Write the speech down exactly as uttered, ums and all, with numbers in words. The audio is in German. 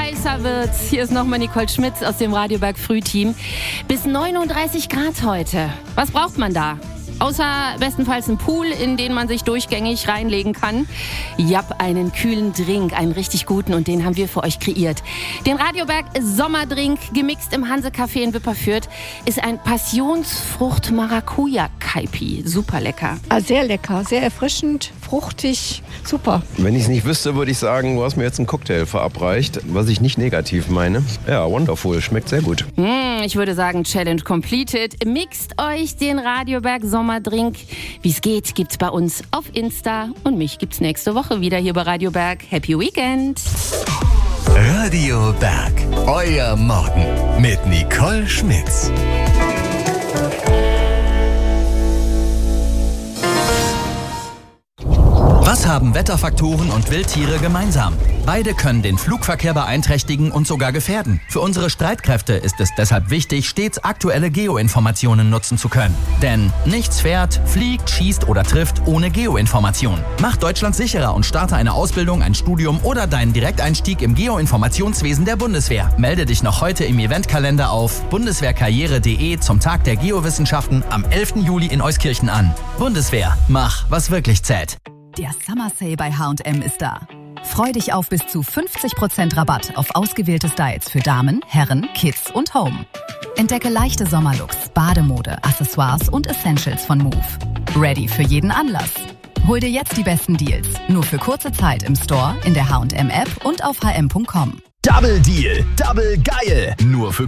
heißer wird's. Hier ist nochmal Nicole Schmitz aus dem Radioberg Frühteam. Bis neununddreißig Grad heute. Was braucht man da? Außer bestenfalls ein Pool, in den man sich durchgängig reinlegen kann. Japp, einen kühlen Drink, einen richtig guten, und den haben wir für euch kreiert. Den Radioberg Sommerdrink, gemixt im Hanse-Café in Wipperfürth, ist ein Passionsfrucht-Maracuja-Kaipi. Super lecker. Ah, sehr lecker, sehr erfrischend, fruchtig, super. Wenn ich es nicht wüsste, würde ich sagen, du hast mir jetzt einen Cocktail verabreicht, was ich nicht negativ meine. Ja, wonderful, schmeckt sehr gut. Hm, ich würde sagen, Challenge completed. Mixt euch den Radioberg Sommerdrink. Wie es geht, gibt's bei uns auf Insta, und mich gibt's nächste Woche wieder hier bei Radioberg. Happy Weekend! Radio Berg, euer Morgen mit Nicole Schmitz. Was haben Wetterfaktoren und Wildtiere gemeinsam? Beide können den Flugverkehr beeinträchtigen und sogar gefährden. Für unsere Streitkräfte ist es deshalb wichtig, stets aktuelle Geoinformationen nutzen zu können. Denn nichts fährt, fliegt, schießt oder trifft ohne Geoinformation. Mach Deutschland sicherer und starte eine Ausbildung, ein Studium oder deinen Direkteinstieg im Geoinformationswesen der Bundeswehr. Melde dich noch heute im Eventkalender auf bundeswehrkarriere punkt de zum Tag der Geowissenschaften am elften Juli in Euskirchen an. Bundeswehr, mach, was wirklich zählt. Der Summer Sale bei H und M ist da. Freu dich auf bis zu fünfzig Prozent Rabatt auf ausgewählte Styles für Damen, Herren, Kids und Home. Entdecke leichte Sommerlooks, Bademode, Accessoires und Essentials von Move. Ready für jeden Anlass. Hol dir jetzt die besten Deals. Nur für kurze Zeit im Store, in der H und M App und auf h m punkt com. Double Deal, Double geil. Nur für